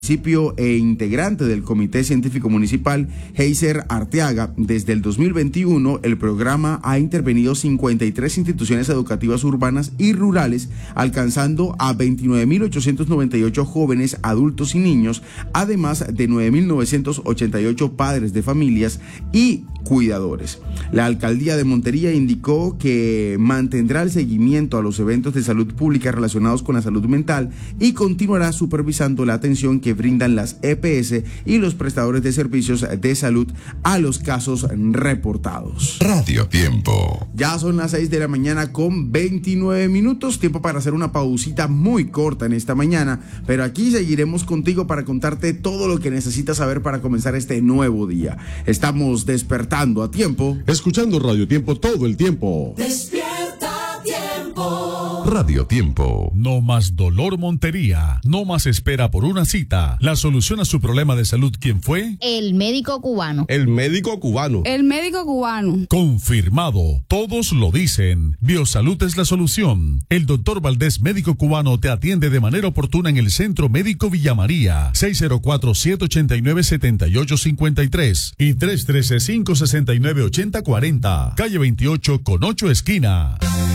municipio e integrante del Comité Científico Municipal, Heiser Arteaga, desde el 2021 el programa ha intervenido 53 instituciones educativas urbanas y rurales, alcanzando a 29.898 jóvenes, adultos y niños, además de 9.988 padres de familias y cuidadores. La alcaldía de Montería indicó que mantendrá el seguimiento a los eventos de salud pública relacionados con la salud mental y continuará supervisando la atención que brindan las EPS y los prestadores de servicios de salud a los casos reportados. Radio Tiempo. Ya son las 6 de la mañana con 29 minutos, tiempo para hacer una pausita muy corta en esta mañana, pero aquí seguiremos contigo para contarte todo lo que necesitas saber para comenzar este nuevo día. Estamos despertando a tiempo, escuchando Radio Tiempo todo el tiempo. Despierta Tiempo. Radio Tiempo. No más dolor, Montería. No más espera por una cita. La solución a su problema de salud, ¿quién fue? El médico cubano. El médico cubano. El médico cubano. Confirmado. Todos lo dicen. Biosalud es la solución. El doctor Valdés, médico cubano, te atiende de manera oportuna en el Centro Médico Villa María. 604-789-7853 y 313-569-8040. Calle 28 con 8 esquina.